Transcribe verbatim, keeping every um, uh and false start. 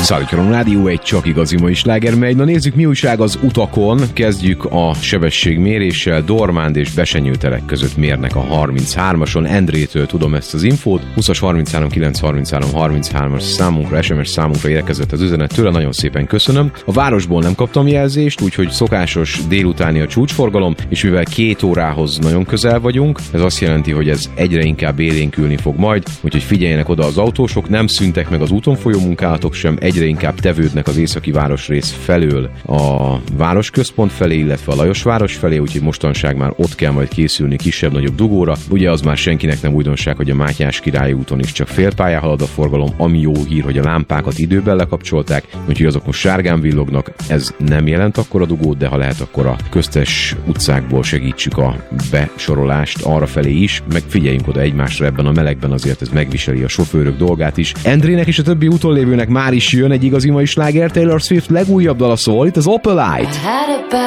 Szállítjon Rádió, egy csak igazi mai sláger megy. Na nézzük, mi újság az utakon. Kezdjük a sebességméréssel. Dormánd és Besenyőtelek között mérnek a harminchármason. Endrétől tudom ezt az infót. húszas harminchárom kilenc harminchárom harminchárom-as számunkra, es em es számunkra érkezett az üzenet tőle. Nagyon szépen köszönöm. A városból nem kaptam jelzést, úgyhogy szokásos délutáni a csúcsforgalom, és mivel két órához nagyon közel vagyunk, ez azt jelenti, hogy ez egyre inkább élénkülni fog majd, úgyhogy figyeljenek oda az autósok, nem szüntek meg az úton folyó munkálatok sem, egyre inkább tevődnek az északi városrész felől a városközpont felé, illetve a Lajosváros felé, úgyhogy mostanság már ott kell majd készülni kisebb-nagyobb dugóra. Ugye az már senkinek nem újdonság, hogy a Mátyás Királyi úton is csak félpályán halad a forgalom, ami jó hír, hogy a lámpákat időben lekapcsolták, úgyhogy azok most sárgán villognak. Ez nem jelent akkora dugót, de ha lehet, akkor a köztes utcákból segítsük a besorolást arra felé is, meg figyeljünk oda egymásra ebben a melegben, azért ez megviseli a sofőrök dolgát is. Endrének és a többi úton lévőnek már is jön egy igazi mai sláger, Taylor Swift legújabb dala szól, itt az Opalite.